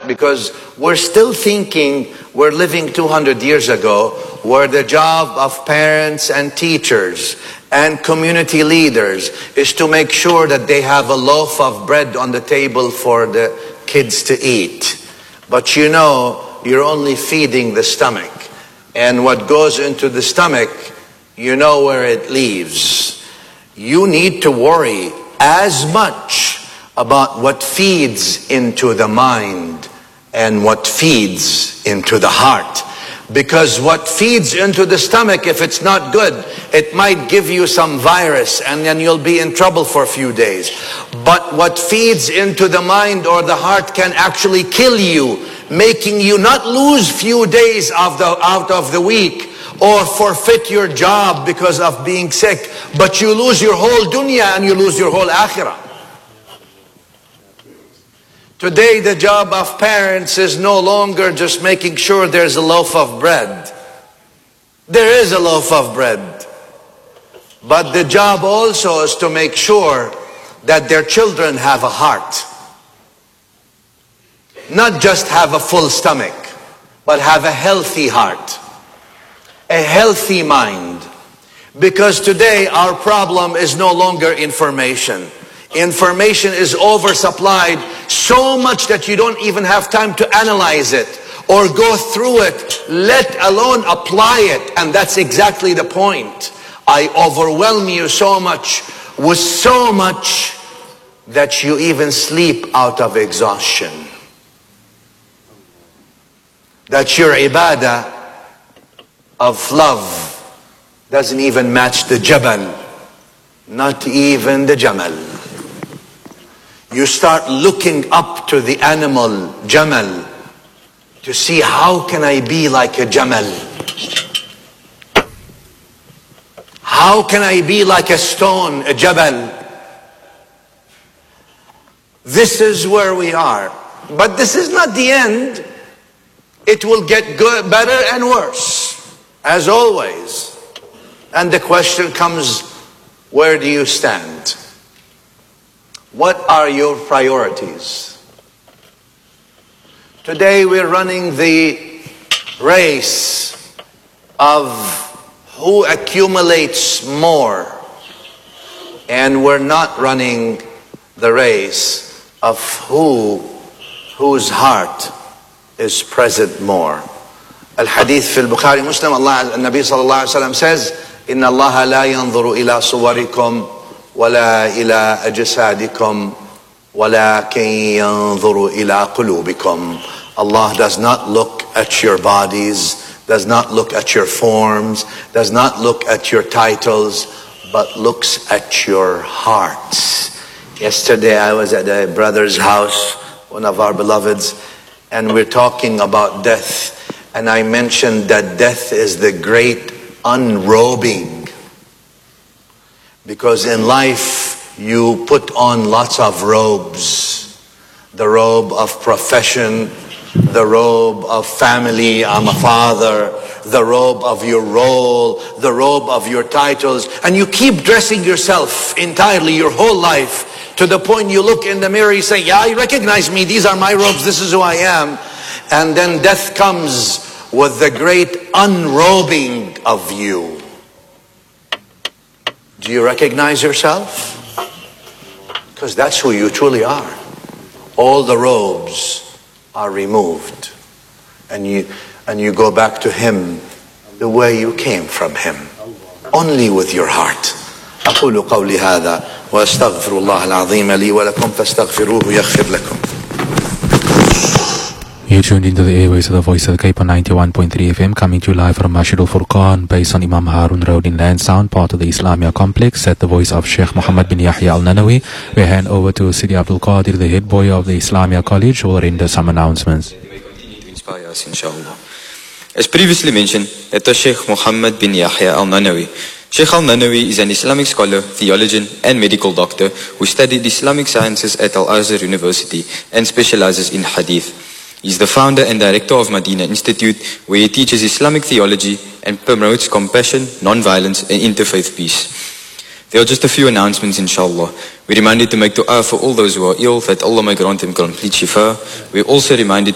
because we're still thinking we're living 200 years ago, where the job of parents and teachers and community leaders is to make sure that they have a loaf of bread on the table for the kids to eat. But you know, you're only feeding the stomach. And what goes into the stomach, you know where it leaves. You need to worry as much about what feeds into the mind and what feeds into the heart. Because what feeds into the stomach, if it's not good, it might give you some virus and then you'll be in trouble for a few days. But what feeds into the mind or the heart can actually kill you, making you not lose few days out of the week or forfeit your job because of being sick, but you lose your whole dunya and you lose your whole akhirah. Today, the job of parents is no longer just making sure there's a loaf of bread. There is a loaf of bread. But the job also is to make sure that their children have a heart. Not just have a full stomach, but have a healthy heart. A healthy mind. Because today, our problem is no longer information. Information is oversupplied so much that you don't even have time to analyze it or go through it, let alone apply it. And that's exactly the point. I overwhelm you so much with so much that you even sleep out of exhaustion. That your ibadah of love doesn't even match the jabal, not even the jamal. You start looking up to the animal, Jamal, to see how can I be like a Jamal? How can I be like a stone, a Jabal? This is where we are. But this is not the end. It will get good, better and worse, as always. And the question comes, where do you stand? What are your priorities? Today we're running the race of who accumulates more. And we're not running the race of whose heart is present more. Al-Hadith fi al-Bukhari Muslim, Nabi sallallahu alayhi wa sallam says, إِنَّ اللَّهَ لَا يَنظُرُ إِلَى صُوَرِكُمْ وَلَا إِلَى أَجْسَادِكُمْ وَلَكِنْ يَنظُرُ إِلَى قُلُوبِكُمْ. Allah does not look at your bodies, does not look at your forms, does not look at your titles, but looks at your hearts. Yesterday I was at a brother's house, one of our beloveds, and we're talking about death. And I mentioned that death is the great unrobing. Because in life, you put on lots of robes. The robe of profession, the robe of family, I'm a father, the robe of your role, the robe of your titles. And you keep dressing yourself entirely your whole life to the point you look in the mirror, you say, yeah, you recognize me, these are my robes, this is who I am. And then death comes with the great unrobing of you. Do you recognize yourself? Because that's who you truly are. All the robes are removed. And you go back to Him the way you came from Him. Only with your heart. أقول قولي هذا وأستغفر الله العظيم لي ولكم فاستغفروه يغفر لكم. You tuned into the airways of the Voice of the Cape on 91.3 FM, coming to you live from Masjid al-Furqan, based on Imam Harun Road in Lansdowne, part of the Islamia complex, at the voice of Sheikh Muhammad bin Yahya al-Nanawi. We hand over to Sidi Abdul Qadir, the head boy of the Islamia College, who will render some announcements. May continue to inspire us, inshallah. As previously mentioned, that was Sheikh Muhammad bin Yahya al-Nanawi. Sheikh al-Nanawi is an Islamic scholar, theologian and medical doctor who studied Islamic sciences at Al-Azhar University and specializes in hadith. He is the founder and director of Medina Institute, where he teaches Islamic theology and promotes compassion, non-violence and interfaith peace. There are just a few announcements, inshallah. We're reminded to make dua for all those who are ill, that Allah may grant them complete shifa. We're also reminded